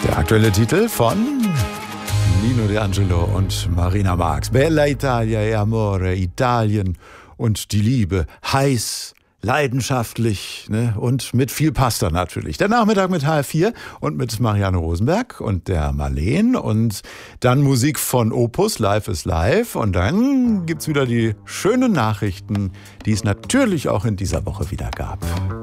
Der aktuelle Titel von Nino D'Angelo und Marina Marx. Bella Italia e amore, Italien und die Liebe. Heiß, leidenschaftlich, ne? Und mit viel Pasta natürlich. Der Nachmittag mit HR4 und mit Marianne Rosenberg und der Marleen und dann Musik von Opus, Live is Live. Und dann gibt's wieder die schönen Nachrichten, die es natürlich auch in dieser Woche wieder gab.